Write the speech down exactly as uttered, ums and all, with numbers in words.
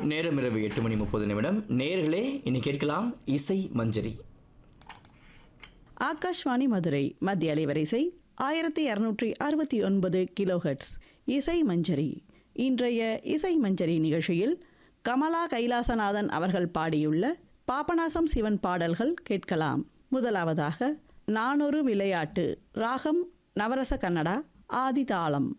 நேரம் இரவு எட்டு மணி முப்பது நிமிடம். நேர்களே இனி கேட்கலாம் இசை மஞ்சரி. ஆகாஷ்வாணி மதுரை மத்திய அலைவரிசை ஆயிரத்தி இரநூற்றி அறுபத்தி ஒன்பது கிலோஹெட்ஸ். இசை மஞ்சரி. இன்றைய இசை மஞ்சரி நிகழ்ச்சியில் கமலா கைலாசநாதன் அவர்கள் பாடியுள்ள பாபநாசம் சிவன் பாடல்கள் கேட்கலாம். முதலாவதாக நானொரு விளையாட்டு, ராகம் நவரச கன்னடா, ஆதி தாளம்.